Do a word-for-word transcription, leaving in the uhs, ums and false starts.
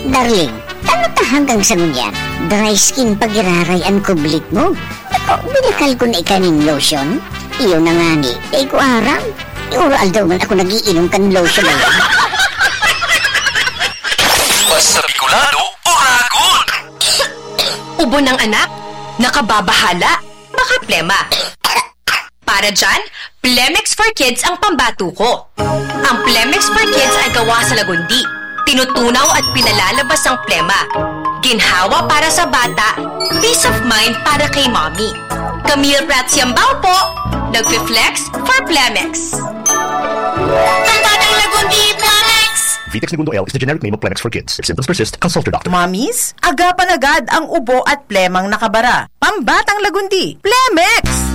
Darling, ano ta hanggang sa ngunyan? Dry skin pagiraray ang kublit mo. Ako, binakal ko na ikaning lotion. Iyo na nga ni, kay ko arang. Iural daw man ako nagiinom kan lotion na yan. Basta Bicolano, uragon! Ubo ng anak, nakababahala, baka plema. Para dyan, Plemex for Kids ang pambato ko. Ang Plemex for Kids ay gawa sa lagundi. Tinutunaw at pinalalabas ang plema. Ginhawa para sa bata, peace of mind para kay mommy. Camille Prats Yambao po, nagpi-flex for Plemex. Pambatang lagundi, Plemex! Vitex Segundo L is the generic name of Plemex for kids. If symptoms persist, consult your doctor. Mommies, agapan agad ang ubo at plemang nakabara. Pambatang lagundi, Plemex!